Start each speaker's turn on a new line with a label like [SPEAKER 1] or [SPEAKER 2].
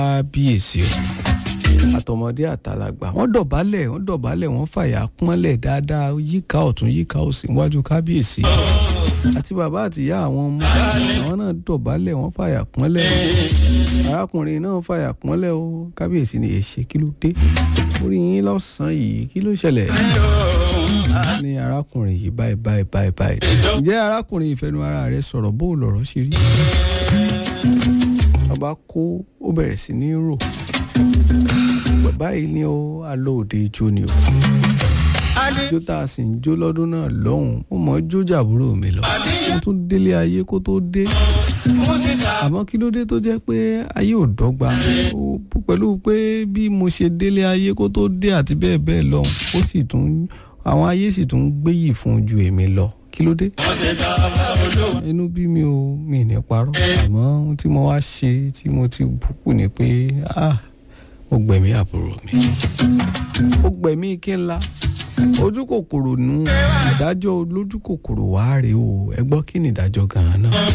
[SPEAKER 1] kábíyèsí o àtọmọdé àtàlàgbà wọ́n dọ̀bálẹ̀ wọ́n fàyà pọ́nlẹ̀ dáadáa yíká ọ̀tún yíká òsì níwájú kábíyèsí àti bàbá àti ìyá àwọn ọmọ àwọn náà dọ̀bálẹ̀ wọ́n fàyà pọ́nlẹ̀ arákùnrin náà fàyà pọ́nlẹ̀ o kábíyèsí ni èṣe kí ló dé orí yín lọ́sàn-án yìí kí ló ṣẹlẹ̀ ní arákùnrin yìí báyìí ǹjẹ́ arákùnrin ìfẹ́nu ara rẹ̀ sọ̀rọ̀ bó lọ̀rọ̀ ṣe rí bàbá kó ó bẹ̀rẹ̀ sí ní rò báyìí ni ó alọ́ òde ijó ni o ijó tá a sì ń jó lọ́dún náà lọ́hùn ó mọ̀ jó jàbúrò mi lọ ó tún délé ayé kó tó dé àmọ́ kí ló dé tó jẹ́ pé ayé ò dọ́gba pẹ̀lú pé bí mo ṣe délé ayé kó tó dé àti bẹ́ẹ̀ bẹ́ẹ̀ lọ́hùn ó sì tún àwọn ayé sì tún gbéyì fún ju èmi lọ kí ló dé inú bí mi ò mi ní parọ́ àmọ́ ohun tí mo wá ṣe tí mo ti bùkù ni pé mo gbẹ̀mí àbúrò mi ó gbẹ̀mí kí n la ojú kòkòrò nù ìdájọ́ olójú kòkòrò wàá rèé o ẹ gbọ́ kí ni ìdájọ́ gan-an náà.